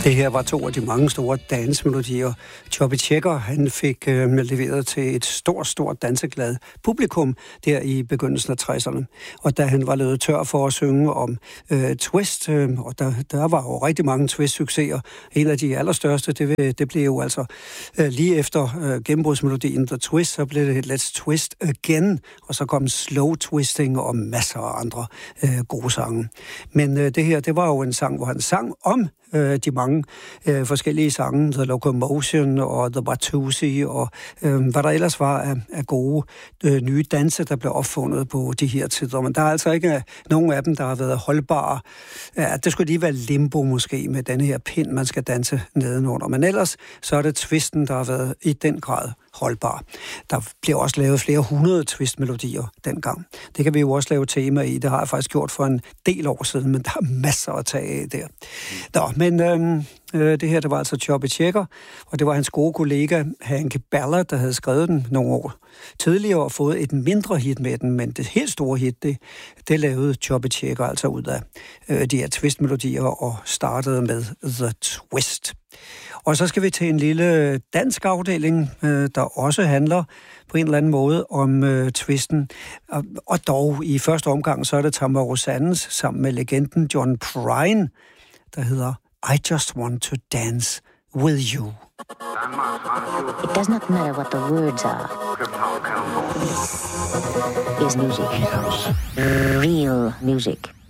Det her var to af de mange store dansemelodier. Chubby Checker, han fik leveret til et stort danseglad publikum der i begyndelsen af 60'erne. Og da han var løbet tør for at synge om twist, og der var jo rigtig mange twist-succeser. En af de allerstørste, det blev jo altså lige efter gennembrudsmelodien The Twist, så blev det Let's Twist Again, og så kom Slow Twisting og masser af andre gode sange. Men det her, det var jo en sang, hvor han sang om de mange forskellige sange, The Locomotion og The Watusi, og hvad der ellers var af gode nye danse, der blev opfundet på de her tider. Men der er altså ikke nogen af dem, der har været holdbare. Ja, det skulle lige være limbo måske med den her pind, man skal danse nedenunder. Men ellers så er det twisten, der har været i den grad holdbar. Der blev også lavet flere 100 twistmelodier dengang. Det kan vi jo også lave tema i. Det har jeg faktisk gjort for en del år siden, men der er masser at tage af der. Nå, men det her, det var altså Chubby Checker, og det var hans gode kollega Hank Ballard, der havde skrevet den nogle år tidligere og fået et mindre hit med den, men det helt store hit, det lavede Chubby Checker altså ud af de her twistmelodier og startede med The Twist. Og så skal vi til en lille dansk afdeling, der også handler på en eller anden måde om twisten. Og dog i første omgang, så er det Tamara Rosanes sammen med legenden John Prine, der hedder I Just Want to Dance With You. It does not matter what the words are. This is music. Real music.